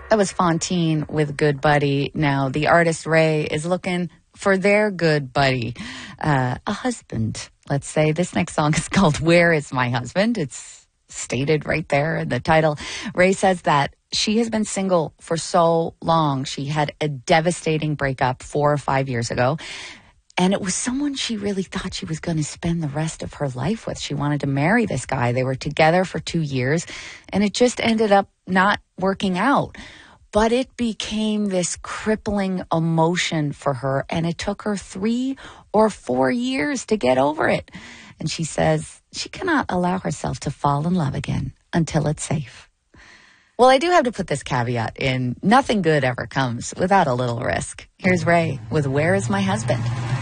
That was Fontaine with Good Buddy. Now, the artist Ray is looking for their good buddy, a husband, let's say. This next song is called Where Is My Husband? It's stated right there in the title. Ray says that she has been single for so long. She had a devastating breakup 4 or 5 years ago. And it was someone she really thought she was going to spend the rest of her life with. She wanted to marry this guy. They were together for 2 years, and it just ended up not working out. But it became this crippling emotion for her, and it took her 3 or 4 years to get over it. And she says she cannot allow herself to fall in love again until it's safe. Well, I do have to put this caveat in. Nothing good ever comes without a little risk. Here's Ray with Where Is My Husband?